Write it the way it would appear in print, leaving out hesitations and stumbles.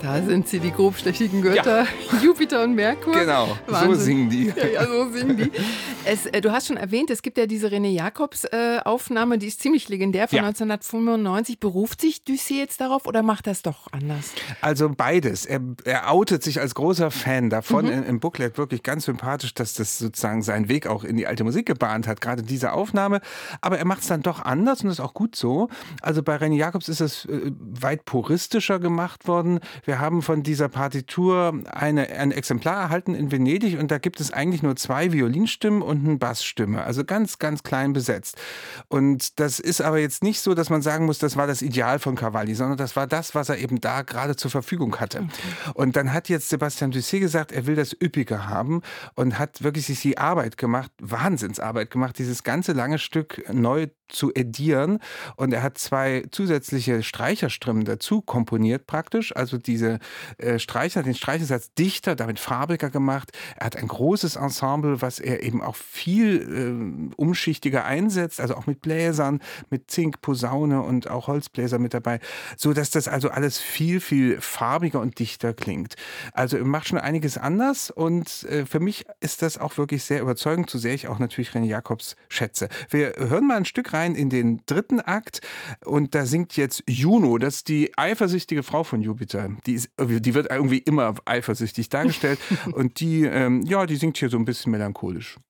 Da sind sie, die grobschlächtigen Götter, Jupiter und Merkur. Genau, Wahnsinn. so singen die. Ja, so singen die. Du hast schon erwähnt, es gibt ja diese René Jacobs Aufnahme, die ist ziemlich legendär, von 1995. Beruft sich Dusay jetzt darauf oder macht das doch anders? Also beides. Er outet sich als großer Fan davon im Booklet, wirklich ganz sympathisch, dass das sozusagen seinen Weg auch in die alte Musik gebahnt hat, gerade diese Aufnahme. Aber er macht es dann doch anders und das ist auch gut so. Also bei René Jacobs ist es weit puristischer gemacht worden. Wir haben von dieser Partitur ein Exemplar erhalten in Venedig und da gibt es eigentlich nur 2 Violinstimmen und eine Bassstimme. Also ganz, ganz klein besetzt. Und das ist aber jetzt nicht so, dass man sagen muss, das war das Ideal von Cavalli, sondern das war das, was er eben da gerade zur Verfügung hatte. Und dann hat jetzt Sébastien Dusay gesagt, er will das üppiger haben und hat wirklich sich die Arbeit gemacht, Wahnsinnsarbeit gemacht, dieses ganze lange Stück neu zu edieren. Und er hat 2 zusätzliche Streicherstimmen dazu komponiert praktisch. Also den Streichersatz dichter, damit farbiger gemacht. Er hat ein großes Ensemble, was er eben auch viel umschichtiger einsetzt, also auch mit Bläsern, mit Zink, Posaune und auch Holzbläser mit dabei, so dass das also alles viel, viel farbiger und dichter klingt. Also er macht schon einiges anders und für mich ist das auch wirklich sehr überzeugend, so sehr ich auch natürlich René Jacobs schätze. Wir hören mal ein Stück rein in den 3. Akt und da singt jetzt Juno, das ist die eifersüchtige Frau von Jupiter. Die wird irgendwie immer eifersüchtig dargestellt und die singt hier so ein bisschen melancholisch.